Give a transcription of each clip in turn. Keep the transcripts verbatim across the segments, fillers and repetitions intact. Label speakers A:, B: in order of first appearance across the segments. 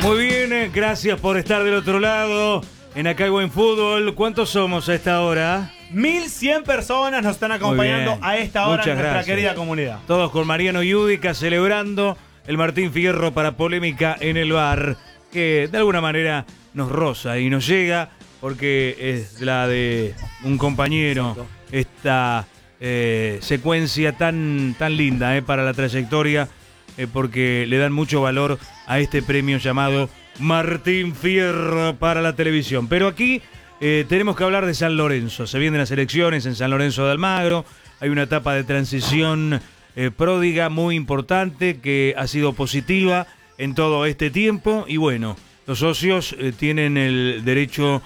A: Muy bien, gracias por estar del otro lado en Acá hay Buen Fútbol. ¿Cuántos somos a esta hora?
B: mil cien personas nos están acompañando a esta hora
A: Muchas
B: en nuestra
A: gracias.
B: querida comunidad.
A: Todos con Mariano Yudica celebrando el Martín Fierro para Polémica en el Bar, que de alguna manera nos roza y nos llega porque es la de un compañero, esta eh, secuencia tan, tan linda eh, para la trayectoria, eh, porque le dan mucho valor a este premio llamado Martín Fierro para la televisión. Pero aquí eh, tenemos que hablar de San Lorenzo. Se vienen las elecciones en San Lorenzo de Almagro. Hay una etapa de transición eh, pródiga muy importante que ha sido positiva en todo este tiempo. Y bueno, los socios eh, tienen el derecho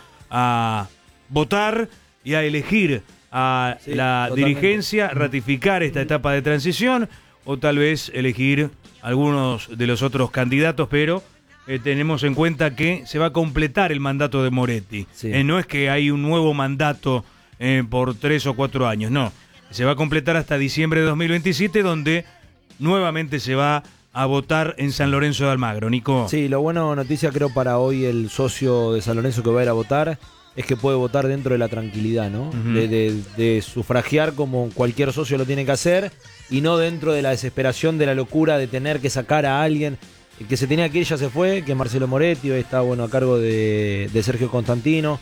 A: a votar y a elegir a
C: Sí,
A: la
C: totalmente.
A: dirigencia, ratificar esta etapa de transición o tal vez elegir algunos de los otros candidatos, pero eh, tenemos en cuenta que se va a completar el mandato de Moretti.
C: Sí.
A: Eh, no es que hay un nuevo mandato eh, por tres o cuatro años, no. Se va a completar hasta diciembre de dos mil veintisiete, donde nuevamente se va a votar en San Lorenzo de Almagro. Nico.
C: Sí, lo bueno noticia creo para hoy el socio de San Lorenzo que va a ir a votar es que puede votar dentro de la tranquilidad, ¿no?
A: Ujú.
C: de, de- de sufragiar como cualquier socio lo tiene que hacer y no dentro de la desesperación de la locura de tener que sacar a alguien. El que se tenía que ir ya se fue, que es Marcelo Moretti, hoy está bueno a cargo de, de Sergio Constantino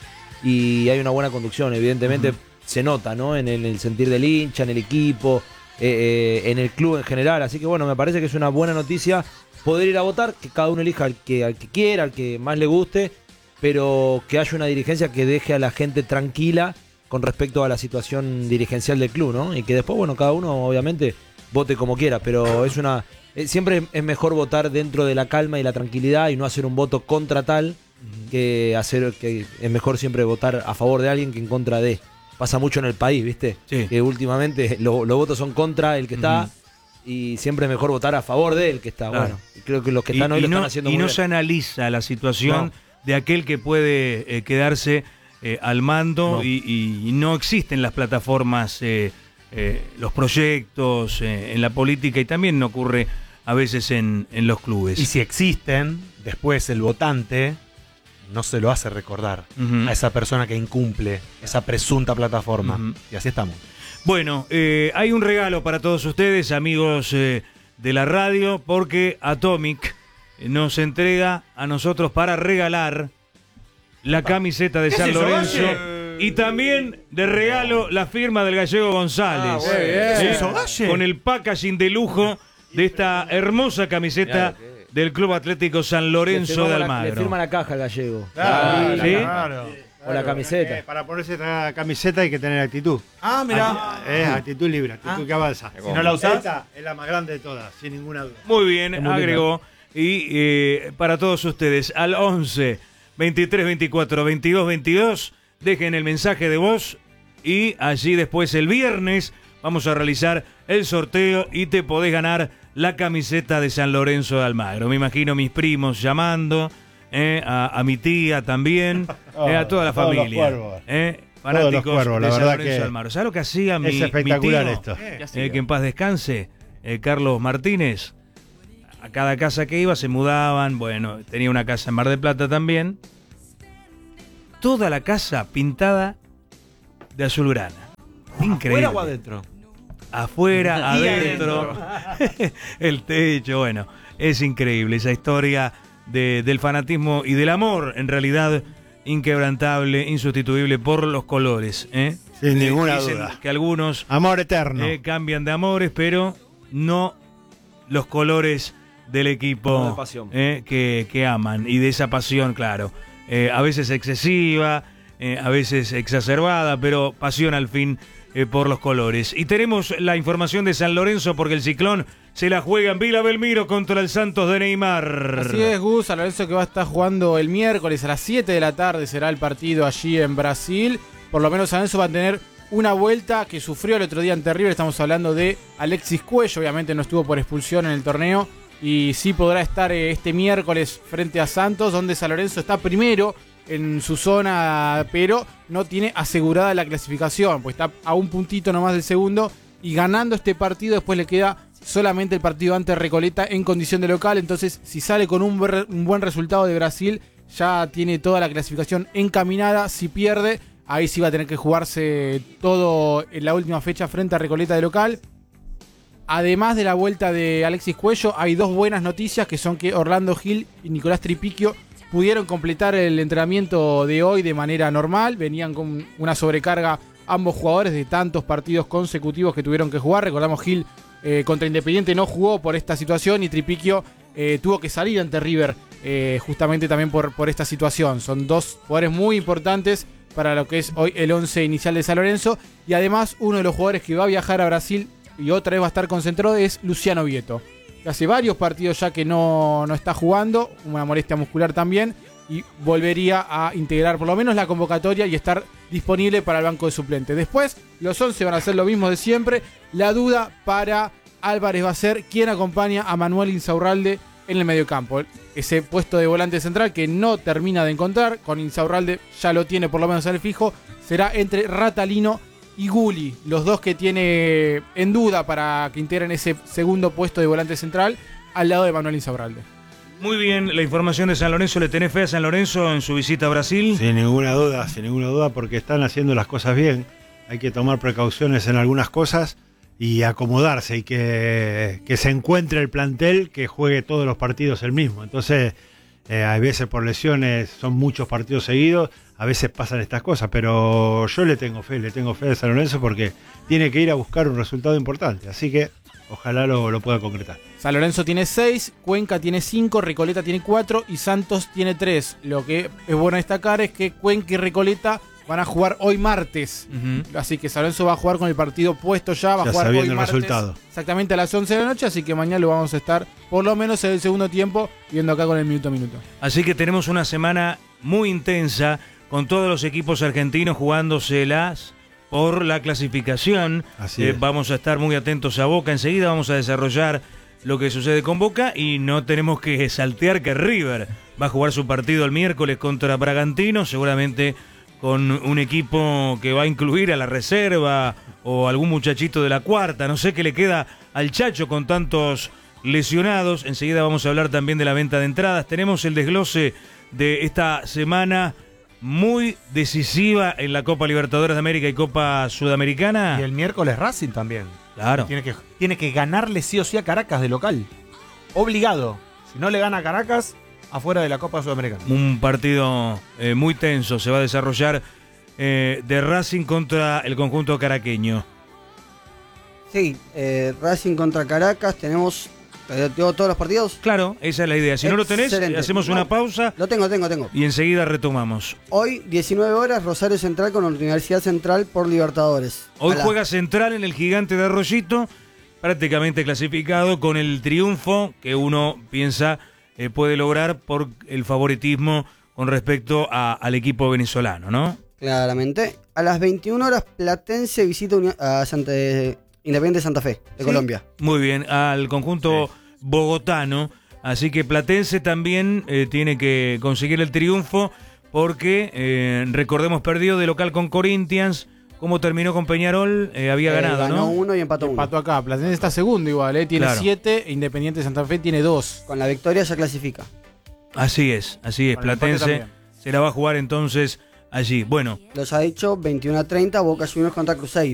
C: y hay una buena conducción, evidentemente
A: Ujú.
C: se nota, ¿no? En el, en el sentir del hincha, en el equipo, eh, eh, en el club en general, así que bueno, me parece que es una buena noticia poder ir a votar, que cada uno elija al que, al que quiera, al que más le guste, pero que haya una dirigencia que deje a la gente tranquila con respecto a la situación dirigencial del club, ¿no? Y que después, bueno, cada uno obviamente vote como quiera, pero es una eh, siempre es mejor votar dentro de la calma y la tranquilidad y no hacer un voto contra tal que hacer que es mejor siempre votar a favor de alguien que en contra de. Pasa mucho en el país, ¿viste?
A: Sí.
C: Que últimamente lo- los votos son contra el que está
A: Ujú.
C: y siempre es mejor votar a favor de el que está.
A: Claro.
C: Bueno, y creo que los que
A: Y-
C: están hoy
A: y
C: lo
A: no,
C: están haciendo
A: y
C: muy
A: no
C: bien.
A: se analiza la situación
C: No.
A: de aquel que puede eh, quedarse eh, al mando
C: No.
A: Y, y- y no existen las plataformas, eh, eh, los proyectos eh, en la política y también no ocurre a veces en, en los clubes.
B: Y si existen, después el votante no se lo hace recordar
A: Ujú.
B: a esa persona que incumple esa presunta plataforma.
A: Ujú.
B: Y así estamos.
A: Bueno, eh, hay un regalo para todos ustedes, amigos eh, de la radio, porque Atomic nos entrega a nosotros para regalar la camiseta de
B: ¿Qué
A: San
B: es eso,
A: Lorenzo
B: Valle?
A: y también de regalo la firma del Gallego González.
C: Ah, muy bien.
A: Eh,
B: ¿Qué es eso, Valle?
A: Con el packaging de lujo de esta hermosa camiseta del Club Atlético San
C: Le
A: Lorenzo
C: firma
A: de
C: la-
A: Almagro.
C: Le firma la caja al gallego.
D: Claro,
A: ¿Sí?
D: claro.
C: O la camiseta.
D: Eh, para ponerse esta camiseta hay que tener actitud.
B: Ah, mira.
D: Acti- eh, actitud libre, actitud
B: Ah.
D: que avanza.
B: Si no la usás.
D: Esta es la más grande de todas, sin ninguna duda.
A: Muy bien,
C: Es muy linda.
A: agregó. Y eh, para todos ustedes, al once, veintitrés, veinticuatro, veintidós, veintidós, dejen el mensaje de voz y allí después el viernes vamos a realizar el sorteo y te podés ganar la camiseta de San Lorenzo de Almagro. Me imagino mis primos llamando, eh, a, a mi tía también, eh, a toda la
D: Todos los
A: familia.
D: cuervos.
A: eh,
D: Todos los
A: fanáticos
D: cuervos, la
A: de San
D: verdad
A: Lorenzo
D: que
A: de Almagro. ¿Sabes lo que hacía mi,
D: Es espectacular
A: mi tío?
D: esto.
A: Eh, que en paz descanse, eh, Carlos Martínez. A cada casa que iba se mudaban, bueno, tenía una casa en Mar del Plata también. Toda la casa pintada de azulgrana. Increíble.
B: ¿Fuera o adentro?
A: Afuera,
B: Y
A: adentro, el techo, bueno, es increíble esa historia de- del fanatismo y del amor, en realidad inquebrantable, insustituible por los colores. ¿eh?
D: Sin
A: Eh,
D: ninguna
A: dicen
D: duda.
A: que algunos
D: Amor eterno.
A: eh, cambian de amores, pero no los colores del
C: No
A: equipo
C: de pasión.
A: eh, que, que aman y de esa pasión, claro. Eh, a veces excesiva, eh, a veces exacerbada, pero pasión al fin eh, por los colores. Y tenemos la información de San Lorenzo porque el Ciclón se la juega en Vila Belmiro contra el Santos de Neymar.
E: Así es, Gus, San Lorenzo que va a estar jugando el miércoles a las siete de la tarde será el partido allí en Brasil. Por lo menos San Lorenzo va a tener una vuelta que sufrió el otro día ante River. Estamos hablando de Alexis Cuello, obviamente no estuvo por expulsión en el torneo y sí podrá estar eh, este miércoles frente a Santos, donde San Lorenzo está primero en su zona, pero no tiene asegurada la clasificación, pues está a un puntito nomás del segundo y ganando este partido después le queda solamente el partido ante Recoleta en condición de local. Entonces, si sale con un, un buen resultado de Brasil, ya tiene toda la clasificación encaminada. Si pierde, ahí sí va a tener que jugarse todo en la última fecha frente a Recoleta de local. Además de la vuelta de Alexis Cuello, hay dos buenas noticias, que son que Orlando Gil y Nicolás Tripiquio pudieron completar el entrenamiento de hoy de manera normal. Venían con una sobrecarga ambos jugadores de tantos partidos consecutivos que tuvieron que jugar. Recordamos, Gil eh, contra Independiente no jugó por esta situación y Tripiquio eh, tuvo que salir ante River eh, justamente también por, por esta situación. Son dos jugadores muy importantes para lo que es hoy el once inicial de San Lorenzo. Y además, uno de los jugadores que va a viajar a Brasil y otra vez va a estar concentrado es Luciano Vieto. Hace varios partidos ya que no, no está jugando, una molestia muscular también, y volvería a integrar por lo menos la convocatoria y estar disponible para el banco de suplentes. Después, los once van a hacer lo mismo de siempre. La duda para Álvarez va a ser quién acompaña a Manuel Insaurralde en el mediocampo. Ese puesto de volante central que no termina de encontrar, con Insaurralde ya lo tiene por lo menos en el fijo, será entre Ratalino y Gulli, los dos que tiene en duda para que integren ese segundo puesto de volante central al lado de Manuel Insaurralde.
A: Muy bien, la información de San Lorenzo. ¿Le tenés fe a San Lorenzo en su visita a Brasil?
D: Sin ninguna duda, sin ninguna duda, porque están haciendo las cosas bien. Hay que tomar precauciones en algunas cosas y acomodarse y que, que se encuentre el plantel que juegue todos los partidos el mismo. Entonces, eh, a veces por lesiones son muchos partidos seguidos, a veces pasan estas cosas, pero yo le tengo fe, le tengo fe a San Lorenzo porque tiene que ir a buscar un resultado importante. Así que ojalá lo, lo pueda concretar.
E: San Lorenzo tiene seis, Cuenca tiene cinco, Recoleta tiene cuatro y Santos tiene tres. Lo que es bueno destacar es que Cuenca y Recoleta van a jugar hoy martes. Uh-huh. Así que San Lorenzo va a jugar con el partido puesto ya, va
D: ya
E: a jugar hoy
D: el
E: martes.
D: Resultado.
E: Exactamente a las once de la noche, así que mañana lo vamos a estar por lo menos en el segundo tiempo viendo acá con el minuto a minuto.
A: Así que tenemos una semana muy intensa con todos los equipos argentinos jugándoselas por la clasificación.
D: Así
A: eh,
D: es.
A: Vamos a estar muy atentos a Boca. Enseguida vamos a desarrollar lo que sucede con Boca y no tenemos que saltear que River va a jugar su partido el miércoles contra Bragantino, seguramente con un equipo que va a incluir a la reserva o algún muchachito de la cuarta. No sé qué le queda al Chacho con tantos lesionados. Enseguida vamos a hablar también de la venta de entradas. Tenemos el desglose de esta semana muy decisiva en la Copa Libertadores de América y Copa Sudamericana.
B: Y el miércoles Racing también.
A: Claro.
B: Tiene que, tiene que ganarle sí o sí a Caracas de local. Obligado. Si no le gana a Caracas, afuera de la Copa Sudamericana.
A: Un partido eh, muy tenso se va a desarrollar eh, de Racing contra el conjunto caraqueño.
F: Sí, eh, Racing contra Caracas, tenemos eh, todos los partidos.
A: Claro, esa es la idea. Si no lo tenés,
F: Excelente.
A: hacemos
F: No,
A: una pausa.
F: Lo tengo, tengo, tengo.
A: Y enseguida retomamos.
F: Hoy, diecinueve horas, Rosario Central con Universidad Central por Libertadores.
A: Hoy
F: A la...
A: juega Central en el Gigante de Arroyito, prácticamente clasificado con el triunfo que uno piensa eh, puede lograr por el favoritismo con respecto a, al equipo venezolano, ¿no?
F: Claramente. A las veintiuna horas, Platense visita uni- a Santa, Independiente Santa Fe, de
A: Sí.
F: Colombia.
A: Muy bien, al conjunto
D: Sí.
A: bogotano. Así que Platense también eh, tiene que conseguir el triunfo porque, eh, recordemos, perdió de local con Corinthians. ¿Cómo terminó con Peñarol? Eh, había
F: Eh,
A: ganado,
F: ganó
A: ¿no?
F: uno y empató uno.
E: Empató acá, Platense está segundo igual, ¿eh? Tiene
A: Claro.
E: siete, e Independiente Santa Fe tiene dos.
F: Con la victoria ya clasifica.
A: Así es, así es.
E: Con el empate
A: Platense
E: también.
A: se la va a jugar entonces allí. Bueno,
F: Los ha hecho veintiuno a treinta, Boca Juniors contra Cruzeiro.